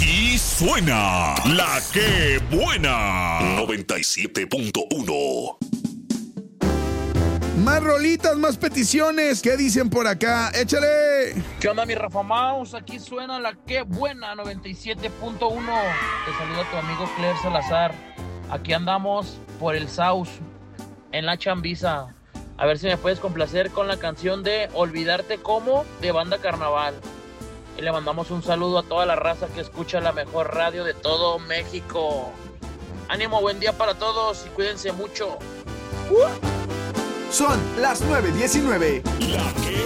Aquí suena La Que Buena 97.1. Más rolitas, más peticiones. ¿Qué dicen por acá? ¡Échale! ¿Qué onda, mi Rafa Maus? Aquí suena La Que Buena 97.1. Te saluda tu amigo Claire Salazar. Aquí andamos por el Saus, en la chambiza. A ver si me puedes complacer con la canción de Olvidarte Cómo, de Banda Carnaval. Y le mandamos un saludo a toda la raza que escucha la mejor radio de todo México. Ánimo, buen día para todos y cuídense mucho. Son las 9:19. La Que